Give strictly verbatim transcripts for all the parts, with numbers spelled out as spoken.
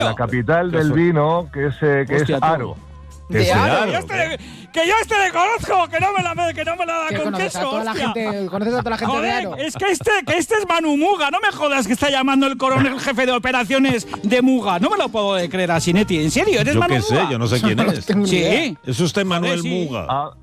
La capital del vino, que es, eh, que Hostia, es tú. Aro. De Ese Aro. Aro, Que yo este le, que yo este le conozco, que no me la, que no me la da Que con conoces a queso, toda la hostia. gente, conoces a toda la gente Joder, de Aro. es que este, que este es Manu Muga, no me jodas que está llamando el coronel jefe de operaciones de Muga. No me lo puedo creer, Asinetti. ¿En serio? ¿Eres Yo Manu qué Muga? sé, yo no sé quién es. Sí. Es usted Manuel Joder, sí. Muga. A,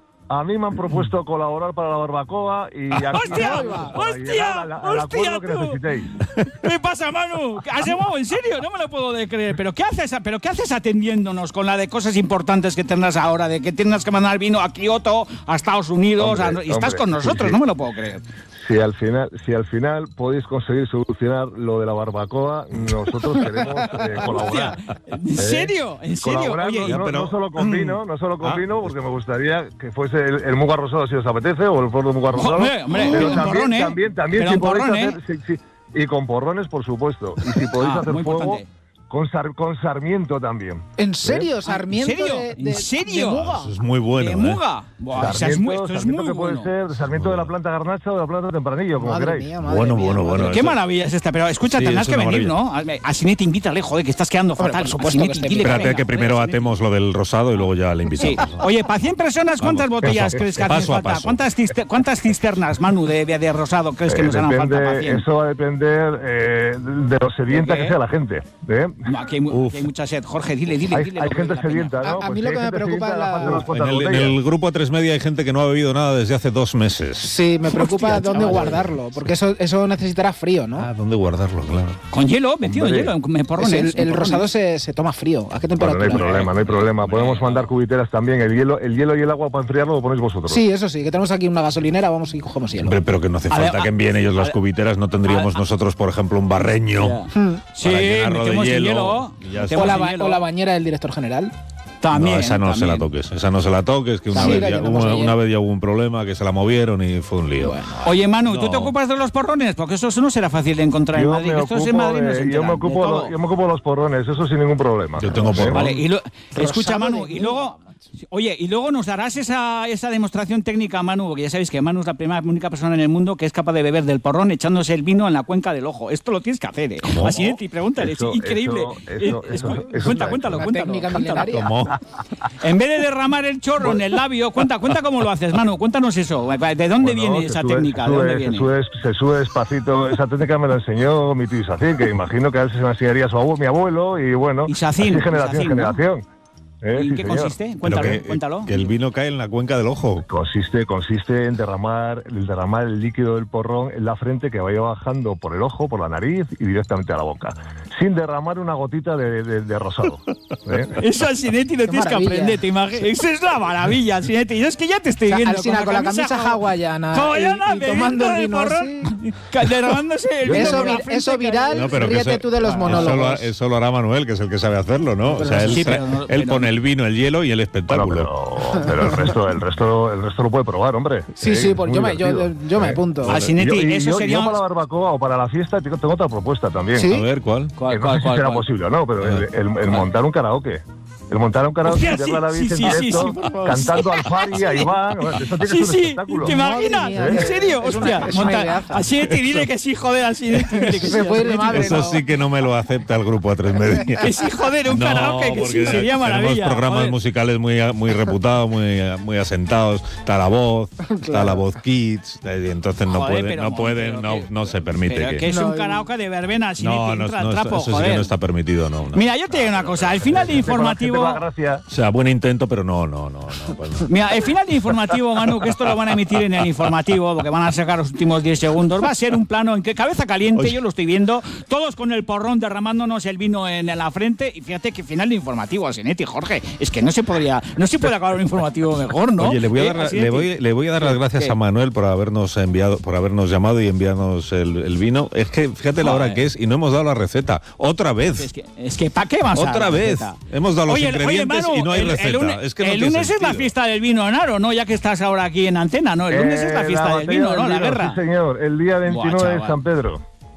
a mí me han propuesto colaborar para la barbacoa y aquí ¡Hostia! para ¡Hostia! llegar al- al ¡Hostia, acuerdo que tú! necesitéis. ¿Qué pasa, Manu? ¿Has llamado en serio? No me lo puedo de creer. ¿Pero qué haces, pero qué haces atendiéndonos con la de cosas importantes que tendrás ahora? De que tienes que mandar vino a Kioto, a Estados Unidos, Hombre, a- y estás hombre, con nosotros. sí, sí. No me lo puedo creer. Si al final, si al final podéis conseguir solucionar lo de la barbacoa, nosotros queremos eh, colaborar. ¿En serio? ¿En serio? Colaborar, Oye, no, y- no- pero- no solo con vino, no solo con Ah. vino, porque me gustaría que fuese el, el Muga Rosado si os apetece, o el Foro Muga Rosado. Hombre, hombre, pero con también, porrón, ¿eh? también, también Pero si con podéis porrón, hacer, sí, sí, y con porrones, por supuesto. Y si podéis Ah, hacer muy fuego, importante. con, sar- con Sarmiento también. ¿En serio? ¿Sarmiento? ¿En serio? De, de- ¿En serio? de Muga? Eso es muy bueno. ¿De ¿eh? Muga? Buah, esa es muy- Sarmiento, esto es Sarmiento muy que puede bueno. ser Sarmiento de la planta Garnacha o de la planta Tempranillo, como Madre queráis. mía, madre Bueno, mía, bueno, madre bueno. mía. Qué eso- maravilla es esta, pero escucha, Sí, tendrás es que una venir, ¿no? Asinetti, invítale, joder, que estás quedando Hombre, fatal. por supuesto Asinetti, que dile esté. Espérate venga, que primero joder, atemos lo del rosado y luego ya le Sí. invitamos. Oye, para cien personas, ¿cuántas Vamos. botellas Eso. crees que hacen Paso a falta? paso. ¿Cuántas, cister- ¿Cuántas cisternas, Manu, de, de, de rosado crees que Eh, nos harán falta para depende, cien? eso va a depender eh, de lo sedienta ¿De qué? que sea la gente. ¿eh? No, aquí, hay, mu- Uf. aquí hay mucha sed. Jorge, dile, dile, Hay, dile. hay lo que gente vale la sedienta, pena. ¿no? A- a Pues mí si lo hay que me gente preocupa sedienta, es la- la falta de unas En cuantas el, en botellas. el grupo A tres Media hay gente que no ha bebido nada desde hace dos meses. Sí, me preocupa Hostia, dónde chaval. guardarlo, porque eso, eso necesitará frío, ¿no? Ah, ¿dónde guardarlo? Claro. pena. Con hielo, metido en Hombre. hielo, en Es porrones. el, en el porrones. rosado se, se toma frío. ¿A qué Bueno, temperatura? no hay problema, no hay problema. Hombre, Podemos no. mandar cubiteras también. El hielo, el hielo y el agua para enfriarlo lo ponéis vosotros. Sí, eso sí, que tenemos aquí una gasolinera, vamos y cogemos hielo. Hombre, pero que no hace A ver, falta a- que envíen ellos las a- cubiteras, no tendríamos a- nosotros, por ejemplo, un barreño. Ya. Hmm. Sí, Para llenarlo de metemos en hielo, hielo. y ya metemos O la, en ba- hielo. o la bañera del director general. También, no, esa no se la también. toques, esa no se la toques, que una, Sí, vez la ya, llenamos una, ayer. una vez ya hubo un problema, que se la movieron y fue un lío. Bueno. Oye, Manu, ¿tú No. te ocupas de los porrones? Porque eso no será fácil de encontrar en Yo Madrid. me, Estos ocupo en Madrid no de- se yo, enteran me de ocupo todo. lo- yo me ocupo de los porrones, eso sin ningún problema. Yo tengo ¿Eh? porrón. Vale, y lo, escucha, Rosado Manu, de y luego, oye, y luego nos darás esa, esa demostración técnica, Manu, porque ya sabéis que Manu es la primera única persona en el mundo que es capaz de beber del porrón echándose el vino en la cuenca del ojo. Esto lo tienes que hacer, ¿eh? ¿Cómo? Así, y pregúntale, Eso- es increíble. eso- eso- Eh, es- eso- cu- eso es cuenta, una- cuéntalo, una cuéntalo. técnica cuéntalo. milenaria. ¿Cómo? En vez de derramar el chorro en el labio, cuenta, cuenta cómo lo haces, Manu, cuéntanos eso. ¿De dónde Bueno, viene se esa sube- técnica? Se ¿De sube, dónde se viene? sube, se sube despacito. Esa técnica me la enseñó mi tío Isacín, que imagino que a él se la enseñaría su abuelo, mi abuelo, y bueno, Isacín, así generación Isacín, en ¿no? generación. Eh, ¿Y sí, en qué señor. consiste? Pero Cuéntalo, que, cuéntalo. que el vino cae en la cuenca del ojo. Consiste, consiste en derramar, el derramar el líquido del porrón en la frente que vaya bajando por el ojo, por la nariz y directamente a la boca, sin derramar una gotita de, de- de rosado. ¿eh? Eso al Sinetti lo Qué tienes que maravilla. aprender, te imaginas. Eso es la maravilla, Sinetti. Yo es que ya te estoy O sea, viendo Alsina con la camisa hawaiana hawaiana y- y tomando el bebiendo vino porrón, ca- derramándose el vino Eso, por la vi- frente, eso viral, No, pero que ríete eso- tú de los Eso monólogos. lo, eso lo hará Manuel, que es el que sabe hacerlo, ¿no? O sea, él, sí, trae- pero no- él pero- pone el vino, el hielo y el Bueno, espectáculo. pero, pero el resto, el resto, el resto lo puede probar, hombre. Sí, Eh, sí, es pues muy yo me, yo, divertido. yo me Eh. apunto. Ah, sí. Sinetti, Y yo, y eso yo- sería- yo para la barbacoa o para la fiesta tengo, tengo otra propuesta también. ¿Sí? A ver, ¿cuál? Que ¿Cuál, no cuál, sé si cuál, será cuál? posible o no, pero el, el- el montar un karaoke. El montar un karaoke Hostia, y verla a la sí, Virgen sí, en sí, directo, sí, por favor. cantando al Fari, a Iván. Eso tiene que Sí, ser un sí, espectáculo. ¿te imaginas? Madre mía. ¿En serio? Es una- Hostia, es una monta- ideaza. a Sinetti dile que sí, joder, a Sinetti dile que sí. Se a fue de Sinetti. madre, Eso no. sí que no me lo acepta el grupo A tres Media. Que sí, joder, un No, karaoke, que sí, porque sería maravilla. Tenemos programas joder. musicales muy, muy reputados, muy, muy asentados. Está La Voz, está La Voz Kids, y entonces no Joder, pueden, pero no, mo- pueden pero no, que- no se permite Pero que... que es un No, karaoke de verbena, Sinetti, no, no, entra al no, trapo, eso sí que joder. no está permitido, no. no. Mira, yo te digo una cosa, al final del Que con la- que informativo... tenga gracia. O sea, buen intento, pero no, no, no, no, pues no. Mira, el final del informativo, Manu, que esto lo van a emitir en el informativo, porque van a sacar los últimos diez segundos, va a ser un plano en que cabeza caliente, Oye. yo lo estoy viendo, todos con el porrón derramándonos el vino en la frente, y fíjate que final de informativo, Asinetti, Jorge, es que no se podría, no se puede acabar un informativo mejor, ¿no? Oye, le voy a ¿Eh, dar, la- Asinetti? le voy, le voy a dar las ¿Qué? gracias ¿Qué? a Manuel por habernos enviado, por habernos llamado y enviarnos el, el vino. Es que fíjate la hora Joder. que es y no hemos dado la receta. Otra vez. Es que, es que ¿para qué vas a dar Otra la vez. receta? Hemos dado los Oye, ingredientes oye, Manu, y no hay el- receta. El lunes, es que no el tiene lunes es la sentido. fiesta del vino en Aro, ¿no? Ya que estás ahora aquí en antena, ¿no? El lunes es la Eh, fiesta del batalla vino, ¿no? La vino, guerra. sí, señor. El día veintinueve chaval. de San Pedro.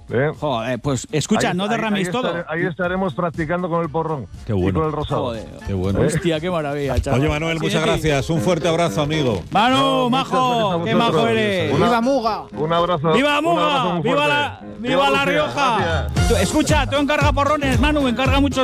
¿eh? Joder, pues escucha, Ahí- no ahí- derraméis ahí todo. estare- ahí estaremos practicando con el porrón. Qué bueno. Y con el rosado. Joder. Qué bueno. Hostia, qué maravilla, chaval. Oye, Manuel, muchas Sinetti. gracias. Un fuerte abrazo, amigo. Manu, No, muchas majo, gracias a qué majo vosotros. eres. Una- ¡Viva Muga! Un abrazo. ¡Viva un abrazo Muga! muy ¡Viva fuerte. la, viva la Lucía, Rioja! gracias. Tú- Escucha, tú encarga porrones, Manu, encarga muchos